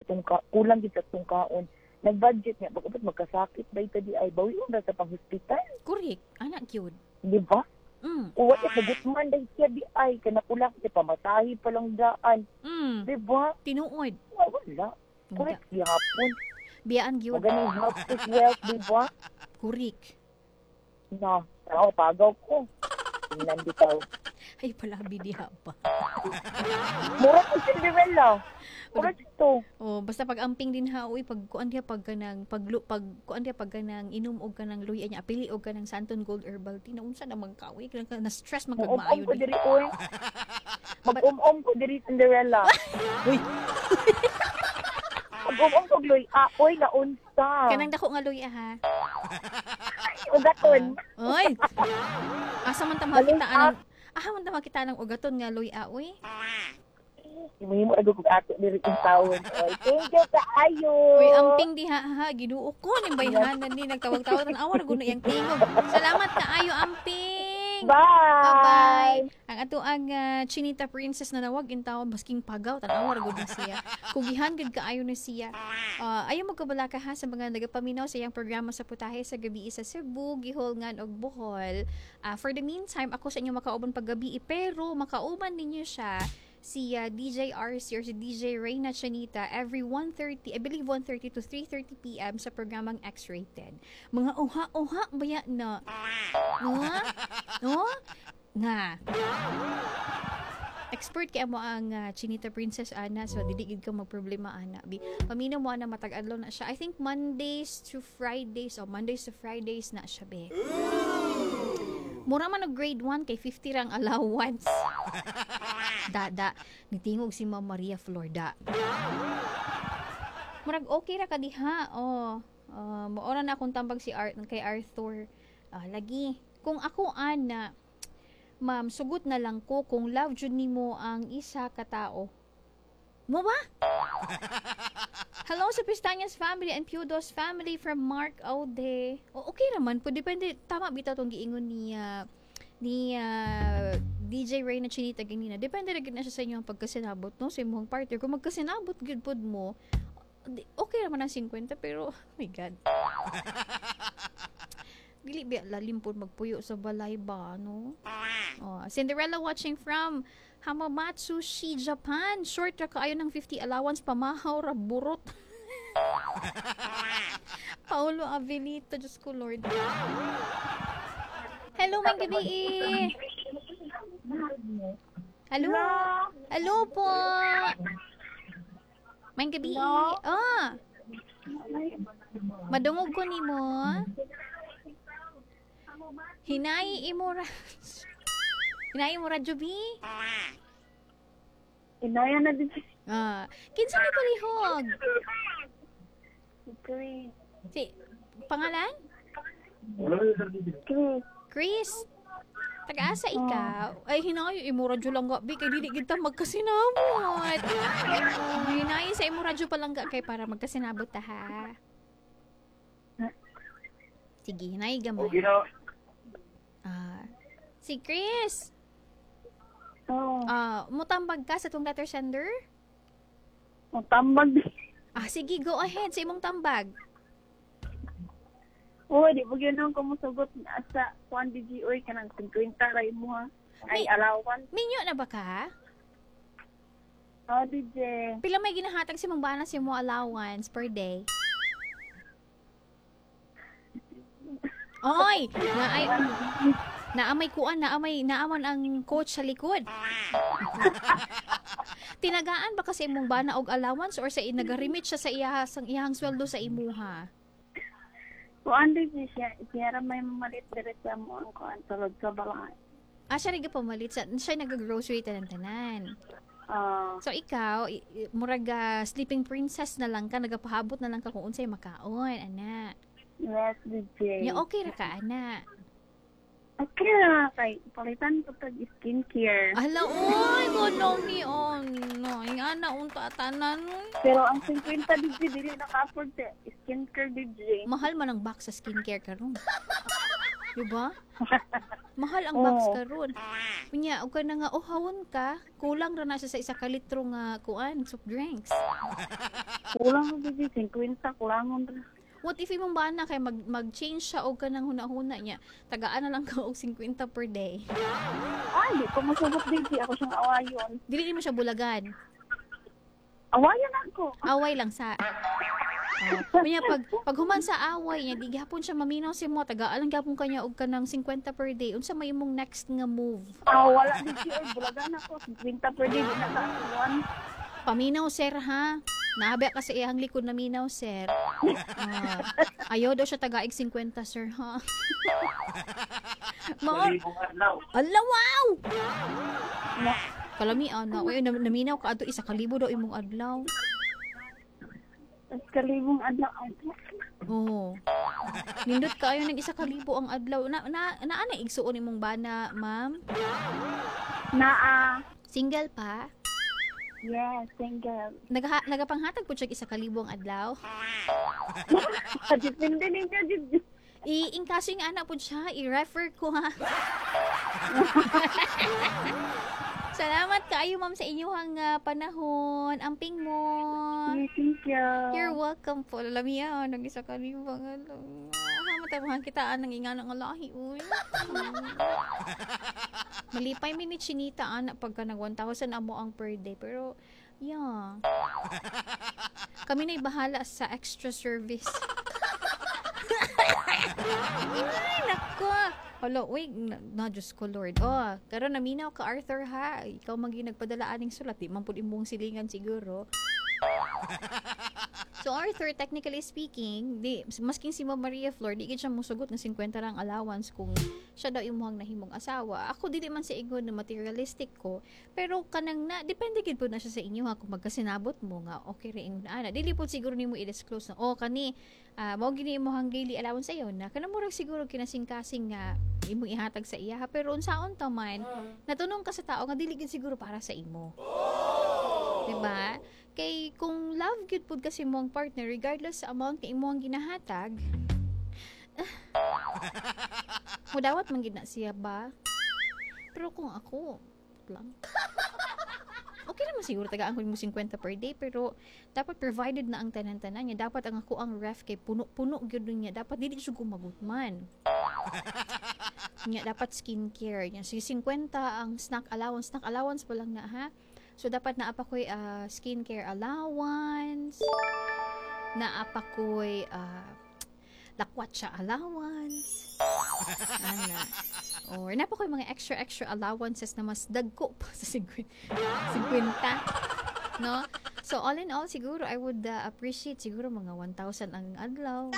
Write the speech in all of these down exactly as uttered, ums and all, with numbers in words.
atong ka, kulang gid sa atong kaon. Nag-budget niya pag ubot magkasakit ba ita di ay bawi ra sa pang-hospital. Correct. Anak cute. Di ba? Mm. O what if nagutman dahil siya di ay kanapulak siya pamatahi pa lang daan. Mm. Di ba? Tinuod. Wala. Correct gihapon. Biyaan gyud. Maganing health is wealth, di ba? Correct. Na, ako pagaw ko. Tingnan bitaw. Ay palabi diha pa. Mura ko Cinderella. Mura ito. Oh, basta pag amping din ha, uy, pag kuan dia pag kanang pag pag kuan dia pag kanang inom og kanang luya niya, apili og kanang Santon Gold Herbal Tea, na unsa na magkaoy, kanang na stress man kag Mag-um-om maayo. ko diri oy. Mag-um-om ko diri Cinderella. Uy, Mag-um-om ko gloy. Ah, oy na unsa. kanang dako nga luya ha. Ugaton. Oy. Asa man ta makita anang Ah, man ta makita ng ugaton nga luya, uy. Himo ado kog ato diri kung taon. Oy, thank you kaayo. Uy, amping diha ha, giduo ko ni bayhanan ni nagtawag-tawag tan awar guno yang tingog. Salamat kaayo amping. Bye. Bye-bye. Ang ato ang uh, Chinita Princess na nawag in tawon basking pagaw tan awar gud na siya. Kugihan gud kaayo na siya. Uh, ayaw magkabala ka ha sa mga nagapaminaw sa iyang programa sa putahe sa gabi sa Cebu, Giholngan ug Bohol. Uh, for the meantime, ako sa inyo makauban paggabi pero makauban ninyo siya si uh, D J R C or si D J Reyna Chanita every one thirty, I believe one thirty to three thirty p m sa programang X-Rated. Mga uha-uha baya na. No? No? Nga. Expert kaya mo ang uh, Chinita Princess Ana, so dili gid ka magproblema ana. Bi paminaw mo na matag-adlaw na siya. I think Mondays to Fridays o Mondays to Fridays na siya be. Mura man og grade one kay fifty rang allowance. Dada, nitingog si Ma'am Maria Florda. Murag okay ra ka diha. Oh, uh, moora na akong tambag si Art kay Arthur. Uh, lagi kung ako ana, ma'am, sugot na lang ko kung love jud nimo ang isa ka tao. Mo ba? Hello sa Pistanyas family and Pudos family from Mark Ode. O okay naman po, depende, tama bitaw tong giingon ni uh, ni uh, D J Reyna Chinita ganina. Depende ra gid na siya sa inyo ang pagkasinabot no sa imong partner. Kung magkasinabot gid pod mo, okay naman ang fifty pero oh my god. Dili ba lalim po magpuyo sa balay ba, no? Oh, Cinderella watching from Hamamatsu, Shi, Japan. Short ra kaayo ng fifty allowance, pamahaw ra burot. Paulo Avelito, Diyos ko Lord. Hello, may gabi. Hello. Hello po. May gabi. Ah. Madungog ko nimo. Hinay imura. Hinay imura Jubi. Inaya na din. Ah, kinsa ni palihog? Chris. Si pangalan? Chris. Chris. Taga-asa ikaw? Ay, hinay imura jud lang gabi kay dili kita magkasinabot. Oh, hinay sa imura jud pa lang ga kay para magkasinabot ta ha. Sige, hinay gamay. Ah, si Chris. Oh. Ah, mutambag ka sa tong letter sender? Ang tambag. Ah, sige, go ahead sa imong tambag. Oh, di ba yun ang kumusugot sa one D G O ka ng fifty ray mo ha? Ay, alawan. Minyo na ba ka? Oh, D J. Pila may ginahatag si Mang Bana si mo allowance per day? Oy, naay naamay kuan, naamay naaman ang coach sa likod. Tinagaan ba kasi imong bana og allowance or sa nagarimit siya sa iyahang iyahang sweldo sa imuha? Kuan di siya, siya may mamalit dire sa mo ang kuan tulad sa balay. Ah, siya rin pamalit sa siya nag-grocery tanan-tanan. Ah, So ikaw, i- i- murag ah, sleeping princess na lang ka, nagapahabot na lang ka kung unsay makaon, ana. yes, D J. Nya okay ra ka, ana. Okay na kay palitan ko tag skincare. Ala, oy, gonong ni on. No, yung ana unta tanan. Pero ang fifty D J dili naka-afford sa skincare D J. Mahal man ang box sa skincare karon. Diba? Mahal ang box Oo. karon. Unya, og ka na nga uhawon ka, kulang ra na siya sa isa ka litro nga kuan, soft drinks. Kulang na dito, fifty, kulangon ra. What if imong bana kay mag mag-change siya og kanang huna-huna niya, tagaan na lang ka og fifty per day. Ay, di ko masugot dito. Ako siyang awayon. Dili mo siya bulagan. Awayan ako. Away lang sa. Oh, unya pag pag human sa away niya, di gihapon siya maminaw si mo, tagaan lang gyapon kanya og kanang fifty per day. Unsa may imong next nga move? Ah, wala dito. Oy, bulagan ako. fifty per day. Di na ka. Paminaw sir ha. Nahabi ka sa iyang likod na minaw sir. Ah, ayaw daw siya tagaig fifty sir ha. Maor. Ala wow. Kalami ana, oy nam- naminaw ka adto isa ka libo daw imong adlaw. Tapos kalibong adlaw. Oo. Nindot kaayo ng isa ka libo ang adlaw. Na na naa na igsuon imong bana, ma'am? Naa. Single pa? Yes, single. Nagaha, nagapanghatag po siya isa ka libo ang adlaw. Depende ninyo, dito. I-ingkaso yung anak po siya, i-refer ko ha. Salamat kaayo ma'am sa inyong uh, panahon. Amping mo. Thank you. You're welcome po. Lalamiya, nag isa ka libo ang adlaw. Hamatay mga kitaan ng inga ng alahi. Uy. Malipay minute chinita anak pagka nag one thousand amo ang per day. Pero, yeah. Kami na bahala sa extra service. Ay, nako. Hala, wait, na, na Diyos ko, Lord. Oh, karon naminaw ka, Arthur, ha? Ikaw magi nagpadala aning sulat. Di man po imong silingan siguro. So, Arthur, technically speaking, di, masking si Ma'am Maria Flor, di gid siya musugot na fifty lang allowance kung siya daw imuhang nahimong asawa. Ako, di man sa ingon na materialistic ko. Pero kanang na, depende gid po na siya sa inyo ha, kung magkasinabot mo nga, okay rin na ana. Dili po siguro nimo i-disclose na, oh, kani, uh, mao gini imuhang daily allowance sayo na. Kanang murag siguro kinasing-kasing nga, imong ihatag sa iya ha. Pero unsaon ta man, natunong ka sa tao nga, dili gid siguro para sa imo. Diba? Kay kung love good pud kasi mo ang partner regardless sa amount kay imo ang ginahatag, mudawat man gid na siya ba? Pero kung ako lang, okay naman siguro tagaan ko mo fifty per day, pero dapat provided na ang tanan-tanan niya. Dapat ang ako ang ref kay puno-puno gyud niya. Dapat dili siya gumagutman. Nya dapat skincare niya. So fifty ang snack allowance, snack allowance pa lang na ha. So, dapat naapa ko'y uh, skincare allowance, naapa ko'y uh, lakwatsa allowance, ana. Or naapa ko'y mga extra-extra allowances na mas dagko pa sa fifty. No? So, all in all, siguro, I would uh, appreciate siguro mga one thousand ang adlaw.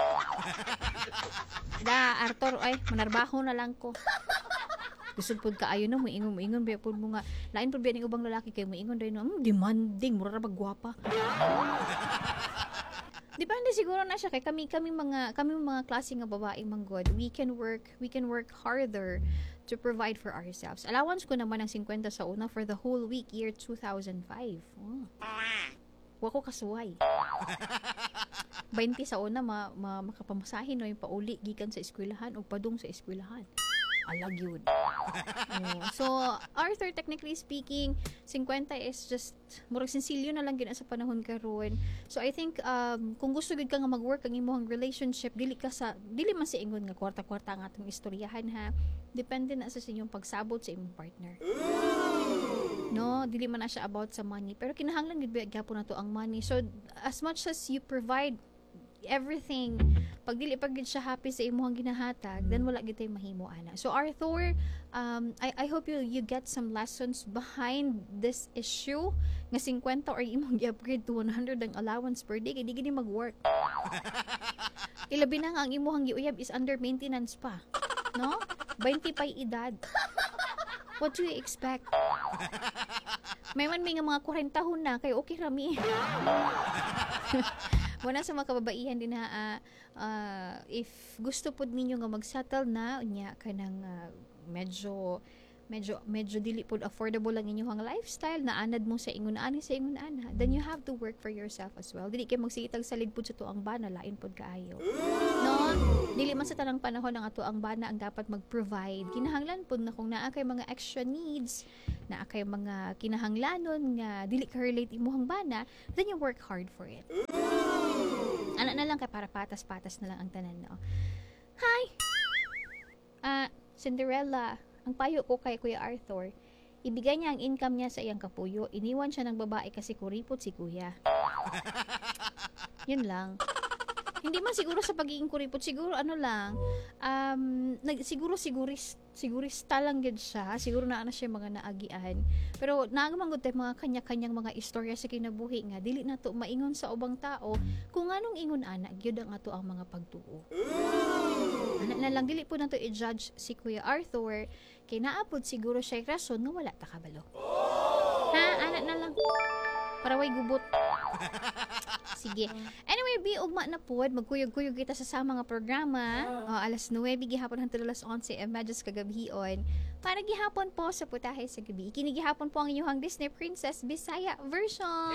Da, Arthur, ay, manarbaho na lang ko. Gusto pud kaayo na mo ingon mo ingon ba pud mo nga lain pud ba ning ubang lalaki kay mo ingon dai no mm, demanding mura ra ba gwapa. Depende siguro na siya kay kami kami mga kami mga klase nga babae manggod. We can work we can work harder to provide for ourselves. Allowance ko naman ng fifty sa una for the whole week year two thousand five. Oh. Wa ko kasuway. twenty sa una ma, ma makapamasahin no yung pauli gikan sa eskwelahan o padung sa eskwelahan. Alag yun. Oh. So, Arthur, technically speaking, fifty is just, murag sinsilyo na lang gina sa panahon karon. So, I think, um, kung gusto gid ka nga mag-work ang imong relationship, dili ka sa, dili man sa ingon nga kwarta-kwarta ang atong istoryahan ha. Depende na sa inyong pagsabot sa imong partner. No, dili man na siya about sa money. Pero kinahanglan gid ba gyapon nato ang money. So, as much as you provide everything, pag dili pag gid siya happy sa imong ginahatag, then wala gid tay mahimo ana. So Arthur, um I I hope you you get some lessons behind this issue nga fifty or imong i-upgrade to one hundred ang allowance per day kay di gid mag-work. Ilabi na nga ang imong giuyab is under maintenance pa, no? twenty pa edad. What do you expect? May man may nga mga forty na kay okay rami. Muna sa mga kababaihan din ha, uh, uh, if gusto po ninyo nga mag-settle na, unya ka ng uh, medyo medyo medyo dili pod affordable lang inyong lifestyle na anad mo sa ingon ani sa ingon ana, then you have to work for yourself as well. Dili kay magsitag salid pod sa tuang bana, lain pod kaayo. No, dili man sa tanang panahon ang ato ang bana ang dapat mag-provide. Kinahanglan pod na kung naa kay mga extra needs, naa kay mga kinahanglanon nga dili ka relate imuhang bana, then you work hard for it. Ana na lang kay para patas-patas na lang ang tanan, no. Hi. Ah, Cinderella, ang payo ko kay Kuya Arthur, ibigay niya ang income niya sa iyang kapuyo, iniwan siya ng babae kasi kuripot si Kuya. Yun lang. Hindi man siguro sa pagiging kuripot, siguro ano lang, um, nag, siguro siguris, sigurista lang gid siya, siguro na ano siya mga naagian. Pero nagamangod tayo mga kanya-kanyang mga istorya sa kinabuhi nga, dili na to maingon sa ubang tao, kung anong ingon ana, gyud ang ato ang mga pagtuo. Ana na lang, dili po na to i-judge si Kuya Arthur, kay naapod siguro siya rason nga wala ta kabalo. Ha, ana na lang. Para way gubot. Sige. Anyway, bi ugma na pod, magkuyog-kuyog kita sa sa mga programa. O, alas nuwebe gihapon hangtod alas onse e medyas kagabhion. Para gihapon po sa Putahe sa Gabi. Kini gihapon po ang inyong Disney Princess Bisaya version.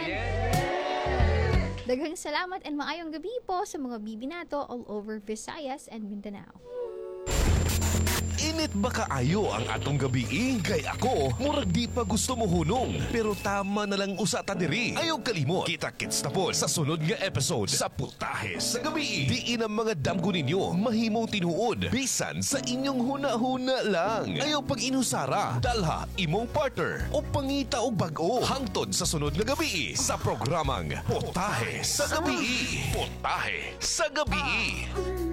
Daghang salamat and maayong gabi po sa mga bibi nato all over Visayas and Mindanao. Init ba kaayo ang atong gabi? Kay ako, murag di pa gusto mo hunong. Pero tama na lang usa ta diri. Ayaw kalimot. Kita-kits na po sa sunod nga episode sa Putahe sa Gabi. Diin ang mga damgo ninyo mahimong tinuod. Bisan sa inyong huna-huna lang. Ayaw pag inusara, dalha imong partner o pangita o bag-o. Hangtod sa sunod nga gabi sa programang Putahe sa Gabi. Putahe sa Gabi.